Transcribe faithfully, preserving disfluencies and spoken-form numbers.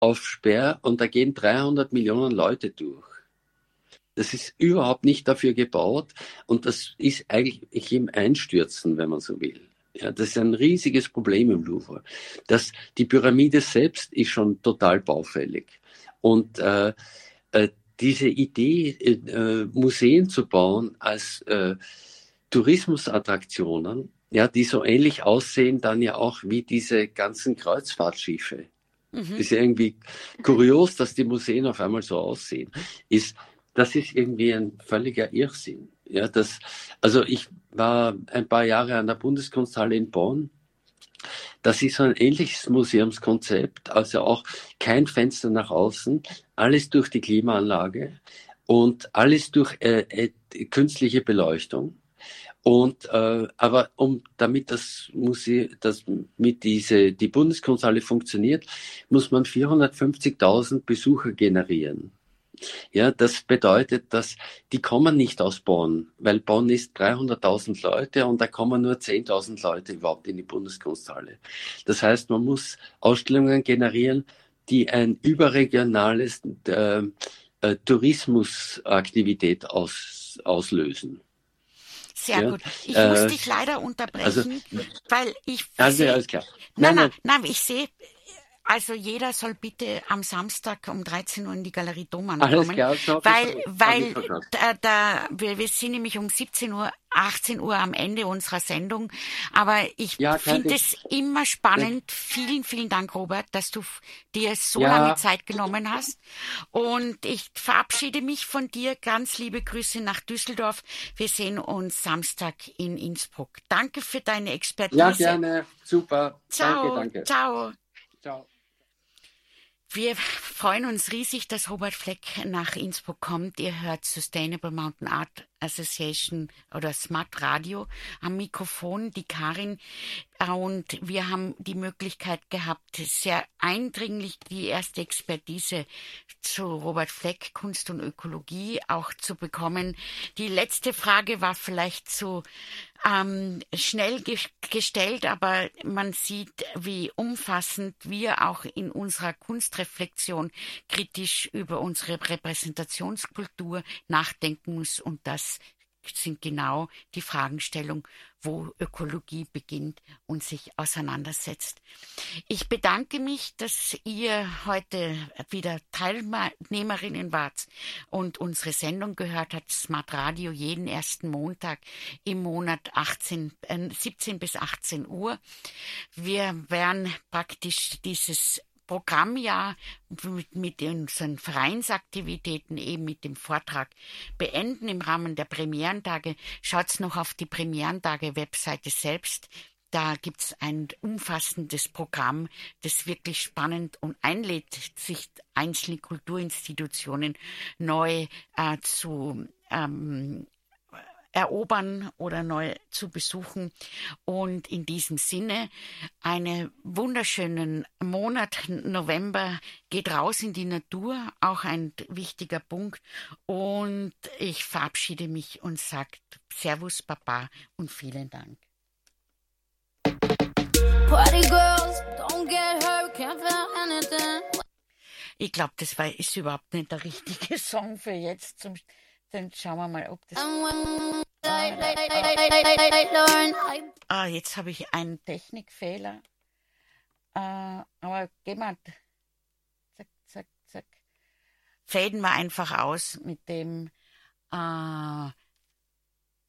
auf Sperr und da gehen dreihundert Millionen Leute durch. Das ist überhaupt nicht dafür gebaut und das ist eigentlich im Einstürzen, wenn man so will. Ja, das ist ein riesiges Problem im Louvre. Das, die Pyramide selbst ist schon total baufällig. Und äh, äh, diese Idee, äh, Museen zu bauen als äh, Tourismusattraktionen, ja, die so ähnlich aussehen dann ja auch wie diese ganzen Kreuzfahrtschiffe. Mhm. Ist ja irgendwie kurios, dass die Museen auf einmal so aussehen. Ist, das ist irgendwie ein völliger Irrsinn. Ja, das, also ich war ein paar Jahre an der Bundeskunsthalle in Bonn. Das ist so ein ähnliches Museumskonzept, also auch kein Fenster nach außen, alles durch die Klimaanlage und alles durch äh, äh, künstliche Beleuchtung. Und äh, aber um damit das Museum, das mit diese die Bundeskunsthalle funktioniert, muss man vierhundertfünfzigtausend Besucher generieren. Ja, das bedeutet, dass die kommen nicht aus Bonn, weil Bonn ist dreihunderttausend Leute und da kommen nur zehntausend Leute überhaupt in die Bundeskunsthalle. Das heißt, man muss Ausstellungen generieren, die ein überregionales äh, äh, Tourismusaktivität aus, auslösen. Sehr ja, gut. Ich äh, muss dich leider unterbrechen, also, weil ich also, sehe... Alles klar. Nein, nein, nein, nein, ich sehe... Also jeder soll bitte am Samstag um dreizehn Uhr in die Galerie Thomann kommen, klar, weil, weil da, da wir, wir sind nämlich um siebzehn Uhr, achtzehn Uhr am Ende unserer Sendung, aber ich ja, finde es immer spannend. Ja. Vielen, vielen Dank, Robert, dass du dir so ja. lange Zeit genommen hast und ich verabschiede mich von dir. Ganz liebe Grüße nach Düsseldorf. Wir sehen uns Samstag in Innsbruck. Danke für deine Expertise. Ja, gerne. Super. Ciao. Danke, danke. Ciao. Ciao. Wir freuen uns riesig, dass Robert Fleck nach Innsbruck kommt. Ihr hört Sustainable Mountain Art Association oder Smart Radio am Mikrofon, die Karin. Und wir haben die Möglichkeit gehabt, sehr eindringlich die erste Expertise zu Robert Fleck, Kunst und Ökologie auch zu bekommen. Die letzte Frage war vielleicht zu ähm, schnell ge- gestellt, aber man sieht, wie umfassend wir auch in unserer Kunstreflexion kritisch über unsere Repräsentationskultur nachdenken müssen und das sind genau die Fragestellung, wo Ökologie beginnt und sich auseinandersetzt. Ich bedanke mich, dass ihr heute wieder Teilnehmerinnen wart und unsere Sendung gehört habt, Smart Radio, jeden ersten Montag im Monat achtzehn, äh, siebzehn bis achtzehn Uhr. Wir werden praktisch dieses Programmjahr mit, mit unseren Vereinsaktivitäten, eben mit dem Vortrag beenden im Rahmen der Premierentage. Schaut noch auf die Premierentage-Webseite selbst. Da gibt es ein umfassendes Programm, das wirklich spannend und einlädt, sich einzelne Kulturinstitutionen neu äh, zu ähm, erobern oder neu zu besuchen. Und in diesem Sinne, einen wunderschönen Monat November, geht raus in die Natur, auch ein wichtiger Punkt. Und ich verabschiede mich und sage Servus, Papa und vielen Dank. Party girls, don't get hurt, can't feel anything. Ich glaube, das war, ist überhaupt nicht der richtige Song für jetzt zum Dann schauen wir mal, ob das... Ah, jetzt habe ich einen Technikfehler. Äh, aber gehen wir... Zack, zack, zack. Faden wir einfach aus mit dem... Äh,